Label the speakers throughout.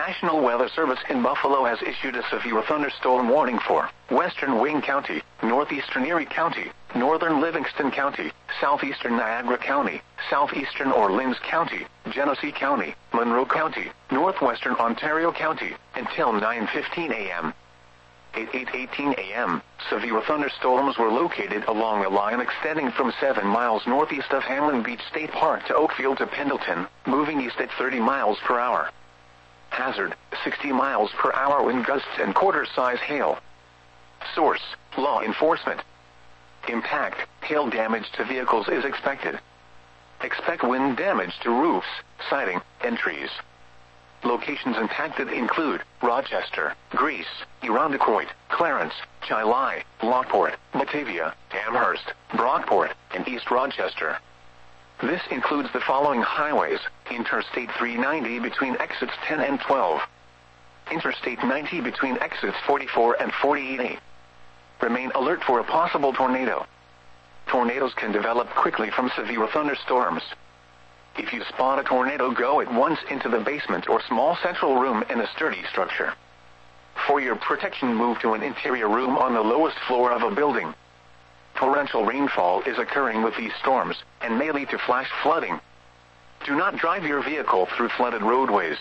Speaker 1: National Weather Service in Buffalo has issued a severe thunderstorm warning for western Wayne County, northeastern Erie County, northern Livingston County, southeastern Niagara County, southeastern Orleans County, Genesee County, Monroe County, northwestern Ontario County, until 9:15 a.m. At 8:18 a.m., severe thunderstorms were located along a line extending from 7 miles northeast of Hamlin Beach State Park to Oakfield to Pendleton, moving east at 30 miles per hour. Hazard, 60 miles per hour wind gusts and quarter-size hail. Source, law enforcement. Impact, hail damage to vehicles is expected. Expect wind damage to roofs, siding, and trees. Locations impacted include Rochester, Greece, Irondequoit, Clarence, Chilai, Lockport, Batavia, Amherst, Brockport, and East Rochester. This includes the following highways: Interstate 390 between exits 10 and 12. Interstate 90 between exits 44 and 48. Remain alert for a possible tornado. Tornadoes can develop quickly from severe thunderstorms. If you spot a tornado, go at once into the basement or small central room in a sturdy structure. For your protection, move to an interior room on the lowest floor of a building. Torrential rainfall is occurring with these storms and may lead to flash flooding. Do not drive your vehicle through flooded roadways.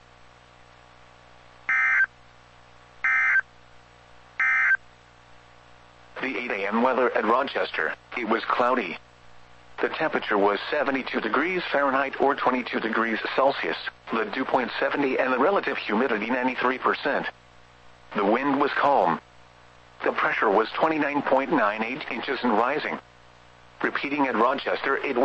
Speaker 1: The 8 a.m. weather at Rochester. It was cloudy. The temperature was 72 degrees Fahrenheit or 22 degrees Celsius, the dew point 70 and the relative humidity 93%. The wind was calm. The pressure was 29.98 inches and rising. Repeating at Rochester, it was